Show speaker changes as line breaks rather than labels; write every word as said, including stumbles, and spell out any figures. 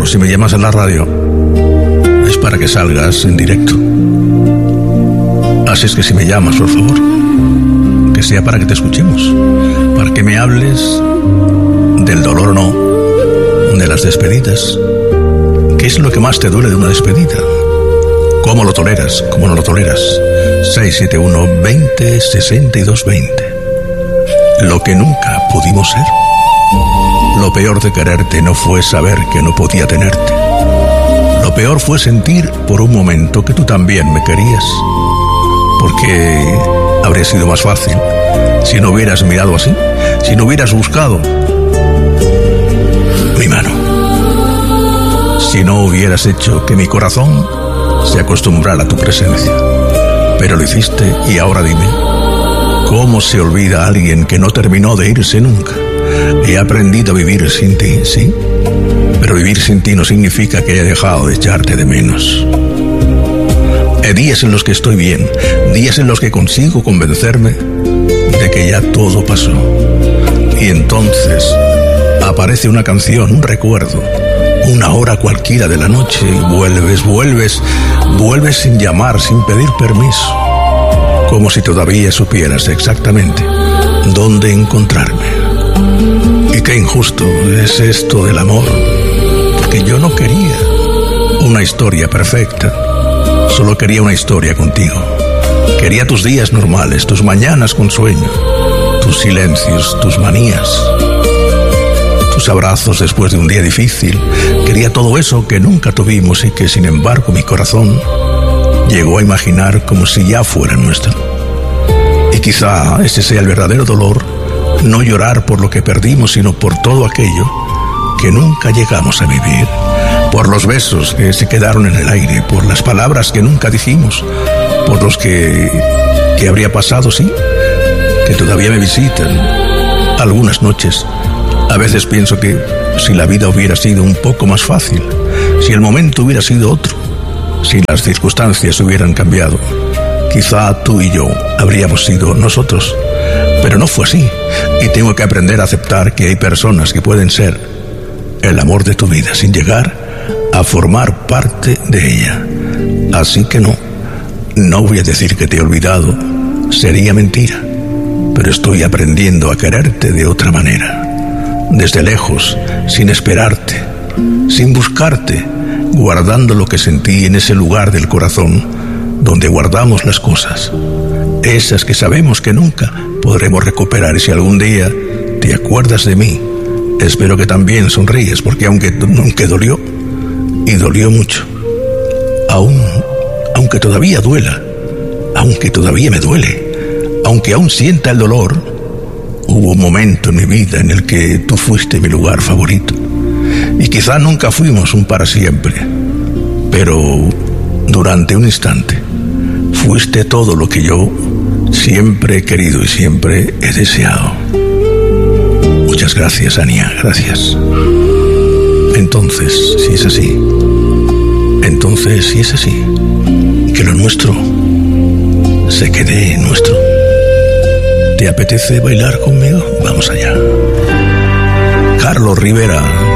favor, si me llamas a la radio, es para que salgas en directo. Así es que si me llamas, por favor, que sea para que te escuchemos, para que me hables del dolor o no, de las despedidas. ¿Qué es lo que más te duele de una despedida? ¿Cómo lo toleras? ¿Cómo no lo toleras? seis siete uno, veinte, sesenta y dos, veinte. Lo que nunca pudimos ser. Lo peor de quererte no fue saber que no podía tenerte. Lo peor fue sentir por un momento que tú también me querías. Porque habría sido más fácil si no hubieras mirado así, si no hubieras buscado mi mano, si no hubieras hecho que mi corazón se acostumbrara a tu presencia. Pero lo hiciste y ahora dime, ¿cómo se olvida a alguien que no terminó de irse nunca? He aprendido a vivir sin ti, sí, pero vivir sin ti no significa que haya dejado de echarte de menos. Hay días en los que estoy bien, días en los que consigo convencerme de que ya todo pasó. Y entonces aparece una canción, un recuerdo, una hora cualquiera de la noche y vuelves, vuelves, vuelves sin llamar, sin pedir permiso, como si todavía supieras exactamente dónde encontrarme. Y qué injusto es esto del amor, porque yo no quería una historia perfecta, solo quería una historia contigo. Quería tus días normales, tus mañanas con sueño, tus silencios, tus manías, tus abrazos después de un día difícil. Quería todo eso que nunca tuvimos y que sin embargo mi corazón llegó a imaginar como si ya fuera nuestro. Y quizá ese sea el verdadero dolor, no llorar por lo que perdimos, sino por todo aquello que nunca llegamos a vivir, por los besos que se quedaron en el aire, por las palabras que nunca dijimos, por los que, que habría pasado, sí, que todavía me visitan algunas noches. A veces pienso que si la vida hubiera sido un poco más fácil, si el momento hubiera sido otro, si las circunstancias hubieran cambiado, quizá tú y yo habríamos sido nosotros. Pero no fue así, y tengo que aprender a aceptar que hay personas que pueden ser el amor de tu vida sin llegar a formar parte de ella. Así que no, no voy a decir que te he olvidado, sería mentira, pero estoy aprendiendo a quererte de otra manera. Desde lejos, sin esperarte, sin buscarte, guardando lo que sentí en ese lugar del corazón donde guardamos las cosas, esas que sabemos que nunca podremos recuperar. Y si algún día te acuerdas de mí, espero que también sonríes, porque aunque, aunque dolió, y dolió mucho, aún, aunque todavía duela, aunque todavía me duele, aunque aún sienta el dolor, hubo un momento en mi vida en el que tú fuiste mi lugar favorito. Y quizá nunca fuimos un para siempre, pero durante un instante fuiste todo lo que yo siempre he querido y siempre he deseado. Muchas gracias, Ania, gracias. Entonces, si es así, entonces, si es así, que lo nuestro se quede nuestro. ¿Te apetece bailar conmigo? Vamos allá. Carlos Rivera.